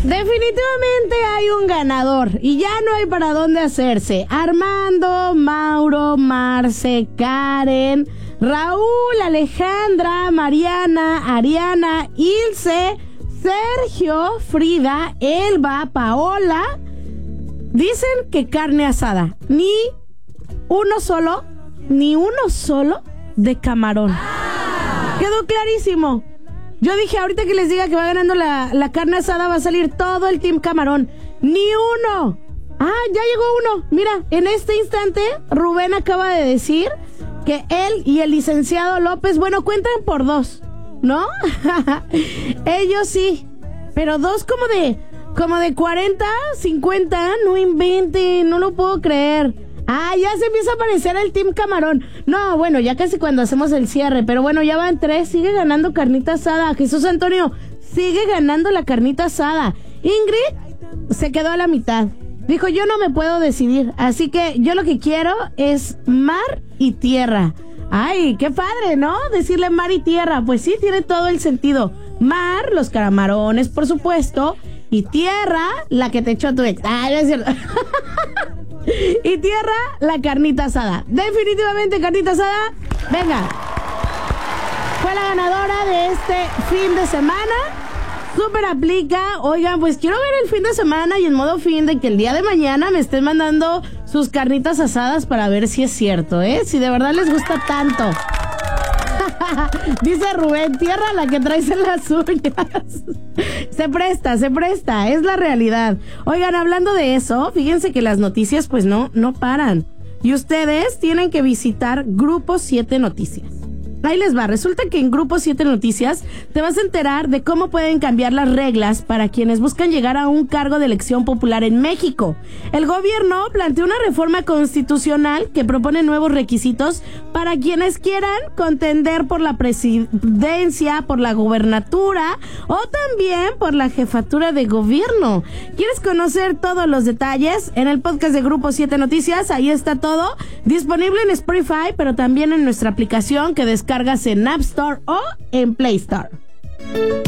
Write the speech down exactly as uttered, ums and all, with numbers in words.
Definitivamente hay un ganador y ya no hay para dónde hacerse. Armando, Mauro, Marce, Karen, Raúl, Alejandra, Mariana, Ariana, Ilse, Sergio, Frida, Elba, Paola. Dicen que carne asada. Ni uno solo, ni uno solo de camarón. Quedó clarísimo. Yo dije, ahorita que les diga que va ganando la, la carne asada, va a salir todo el team camarón. ¡Ni uno! Ah, ya llegó uno. Mira, en este instante, Rubén acaba de decir que él y el licenciado López, bueno, cuentan por dos, ¿no? Ellos sí, pero dos como de, como de cuarenta, cincuenta, no inventen, no lo puedo creer. Ah, ya se empieza a aparecer el team camarón. No, bueno, ya casi cuando hacemos el cierre. Pero bueno, ya van tres. Sigue ganando carnita asada. Jesús Antonio sigue ganando la carnita asada. Ingrid se quedó a la mitad. Dijo, yo no me puedo decidir. Así que yo lo que quiero es mar y tierra. Ay, qué padre, ¿no? Decirle mar y tierra. Pues sí, tiene todo el sentido. Mar, los camarones, por supuesto. Y tierra, la que te echó tu ex. Ah, no es cierto. Y tierra, la carnita asada. Definitivamente carnita asada. Venga. Fue la ganadora de este fin de semana. Súper aplica. Oigan, pues quiero ver el fin de semana y en modo fin de que el día de mañana me estén mandando sus carnitas asadas para ver si es cierto, ¿eh? Si de verdad les gusta tanto. Dice Rubén, tierra la que traes en las uñas. Se presta, se presta, es la realidad. Oigan, hablando de eso, fíjense que las noticias pues no, no paran. Y ustedes tienen que visitar Grupo siete Noticias. Ahí les va, resulta que en Grupo siete Noticias te vas a enterar de cómo pueden cambiar las reglas para quienes buscan llegar a un cargo de elección popular en México. El gobierno planteó una reforma constitucional que propone nuevos requisitos para quienes quieran contender por la presidencia, por la gobernatura o también por la jefatura de gobierno. ¿Quieres conocer todos los detalles? En el podcast de Grupo siete Noticias, ahí está todo, disponible en Spotify, pero también en nuestra aplicación que descarga en App Store o en Play Store.